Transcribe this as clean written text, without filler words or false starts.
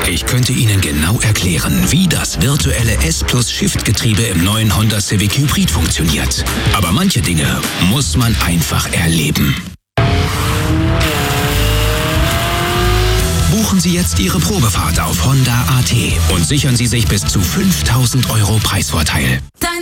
Ich könnte Ihnen genau erklären, wie das virtuelle S+-Shift-Getriebe im neuen Honda Civic Hybrid funktioniert. Aber manche Dinge muss man einfach erleben. Buchen Sie jetzt Ihre Probefahrt auf Honda.at und sichern Sie sich bis zu 5.000 € Preisvorteil.